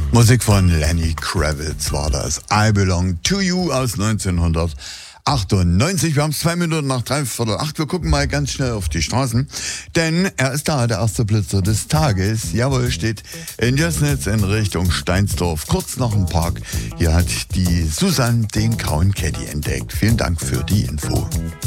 Musik von Lenny Kravitz war das. I Belong to You aus 1998. Wir haben es 2 Minuten nach 7:45. Wir gucken mal ganz schnell auf die Straßen. Denn er ist da, der erste Blitzer des Tages. Jawohl, steht in Jössnitz in Richtung Steinsdorf, kurz nach dem Park. Hier hat die Susanne den grauen Caddy entdeckt. Vielen Dank für die Info.